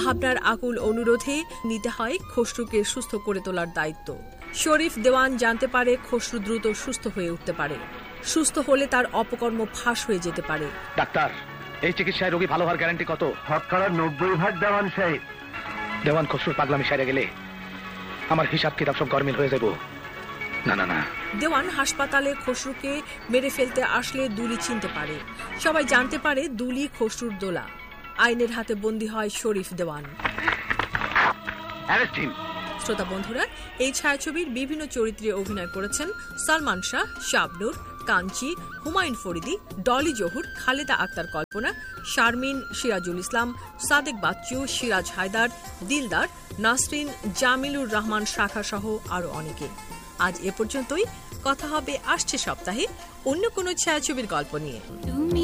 ভাবনার আকুল অনুরোধে নিতে হয় খসরুকে সুস্থ করে তোলার দায়িত্ব। শরীফ দেওয়ান জানতে পারে খসরু দ্রুত সুস্থ হয়ে উঠতে পারে। সুস্থ হলে তার অপকর্ম ফাঁস হয়ে যেতে পারে। ডাক্তার, এই চিকিৎসায় রোগী ভালো হওয়ার গ্যারান্টি কত? 90% দেওয়ান সাহেব। দেওয়ান খসরুর পাগলামি সেরে গেলে আমার হিসাব কিতাব সব গরমিল হয়ে যাব। না না না, দেওয়ান হাসপাতালে খসরুকে মেরে ফেলতে আসলে দুলি চিনতে পারে। সবাই জানতে পারে দুলি খসরুর দোলা। আইনের হাতে বন্দী হয় শরীফ দেওয়ান। শ্রোতা বন্ধুরা, এই ছায়াছবির বিভিন্ন চরিত্রে অভিনয় করেছেন সালমান শাহ, শাবনূর, কাঞ্চি, হুমায়ুন ফরিদি, ডলি জহুর, খালেদা আক্তার কল্পনা, শারমিন, সিরাজুল ইসলাম, সাদেক বাচ্চু, সিরাজ হায়দার, দিলদার, নাসরিন, জামিলুর রহমান শাখা সহ আরো অনেকে। আজ এ পর্যন্তই। কথা হবে আসছে সপ্তাহে অন্য কোনো ছায়াছবির গল্প নিয়ে।